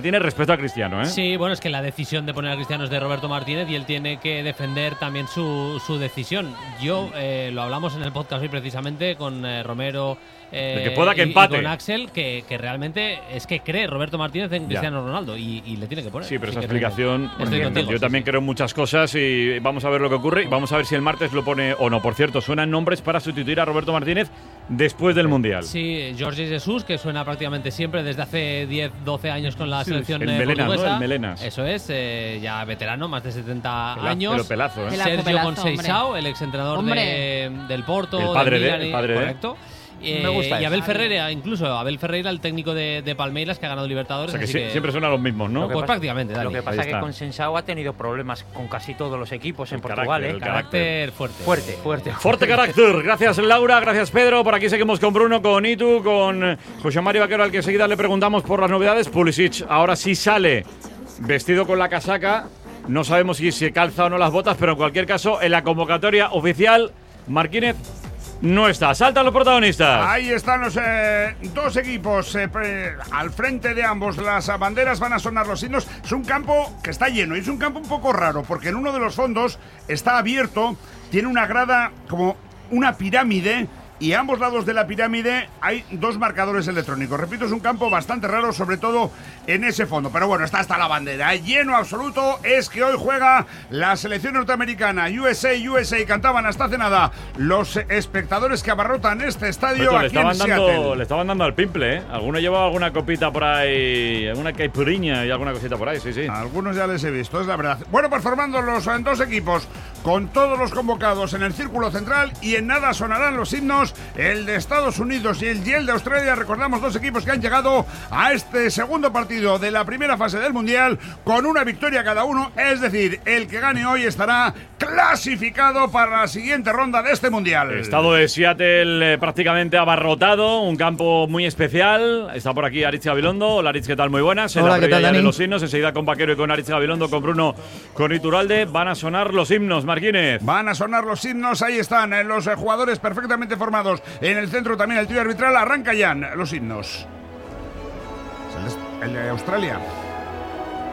Martínez respecto a Cristiano, ¿eh? Sí, bueno, es que la decisión de poner a Cristiano es de Roberto Martínez y él tiene que defender también su decisión. Yo lo hablamos en el podcast hoy precisamente con Romero de que pueda que empate. Y con Axel, que realmente es que cree Roberto Martínez en Cristiano Ronaldo y le tiene que poner. Sí, pero esa explicación, yo contigo, también creo en muchas cosas y vamos a ver lo que ocurre y vamos a ver si el martes lo pone o no. Por cierto, suenan nombres para sustituir a Roberto Martínez después del Mundial. Sí, Jorge Jesús, que suena prácticamente siempre desde hace 10, 12 años con la selección Melenas, portuguesa. ¿no? El Melenas. Eso es, ya veterano, más de 70 años. Pero pelazo, ¿eh? Sergio Conceição, el exentrenador del Porto. El padre de correcto. Me gusta y Abel Ferreira, incluso Abel Ferreira, el técnico de Palmeiras, que ha ganado Libertadores. O sea que siempre son a los mismos, ¿no? Pues prácticamente. Dani. Lo que pasa es que Conceição ha tenido problemas con casi todos los equipos en Portugal. El carácter fuerte. Fuerte carácter. Gracias, Laura. Gracias, Pedro. Por aquí seguimos con Bruno, con Itu, con José Mario Vaquero, al que enseguida le preguntamos por las novedades. Pulisic ahora sí sale vestido con la casaca. No sabemos si se calza o no las botas, pero en cualquier caso, en la convocatoria oficial, Martínez no está. Saltan los protagonistas. Ahí están los dos equipos al frente de ambos. Las banderas, van a sonar los himnos. Es un campo que está lleno y es un campo un poco raro porque en uno de los fondos está abierto, tiene una grada como una pirámide y a ambos lados de la pirámide hay dos marcadores electrónicos. Repito, es un campo bastante raro, sobre todo en ese fondo. Pero bueno, está hasta la bandera. Lleno absoluto. Es que hoy juega la selección norteamericana. USA, cantaban hasta hace nada los espectadores que abarrotan este estadio. Pero aquí en Seattle. Le estaban dando al pimple, ¿eh? Alguno llevaba alguna copita por ahí, alguna caipuriña y alguna cosita por ahí, sí. Algunos ya les he visto, es la verdad. Bueno, pues formando los dos equipos, con todos los convocados en el círculo central, y en nada sonarán los himnos. El de Estados Unidos y el de Australia. Recordamos, dos equipos que han llegado a este segundo partido de la primera fase del Mundial con una victoria cada uno. Es decir, el que gane hoy estará clasificado para la siguiente ronda de este Mundial. Estado de Seattle prácticamente abarrotado, un campo muy especial. Está por aquí Aritz Gabilondo. Hola, Aritz, ¿qué tal? Muy buenas. Hola, ¿qué tal, Dani? De los himnos, enseguida con Vaquero y con Aritz Gabilondo, con Bruno, con Iturralde. Van a sonar los himnos, Martínez. Van a sonar los himnos, ahí están los jugadores perfectamente formados. En el centro también el trío arbitral. Arranca ya los himnos. El de Australia.